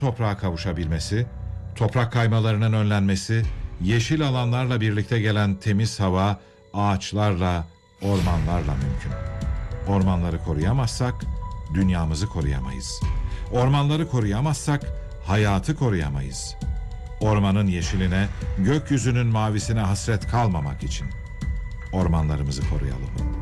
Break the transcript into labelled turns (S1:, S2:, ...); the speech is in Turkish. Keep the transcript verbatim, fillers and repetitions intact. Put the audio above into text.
S1: toprağa kavuşabilmesi, toprak kaymalarının önlenmesi, yeşil alanlarla birlikte gelen temiz hava, ağaçlarla, ormanlarla mümkün. Ormanları koruyamazsak, dünyamızı koruyamayız. Ormanları koruyamazsak, hayatı koruyamayız. Ormanın yeşiline, gökyüzünün mavisine hasret kalmamak için ormanlarımızı koruyalım.